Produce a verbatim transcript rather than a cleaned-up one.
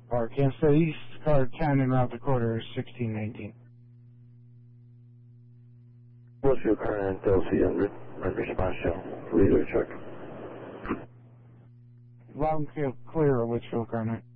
Or Kansas City East, car ten and route to quarter sixteen nineteen. Westfield car nine, L C under, right response channel, leader check. Loud and clear, Litchfield car nine.